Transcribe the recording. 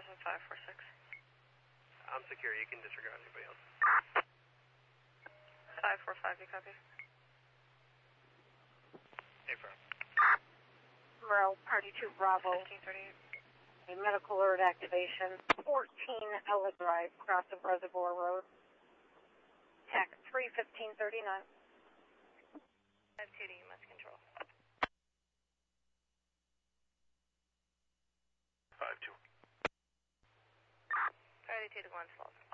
546. I'm secure. You can disregard anybody else. 545, you copy? Affirm. Morel, Party 2 Bravo. 1538. A medical alert activation. 14 Ella Drive, cross of Reservoir Road. TAC 31539. 5-2 to you, must control. 5-2. Priority 2 to 1 slope.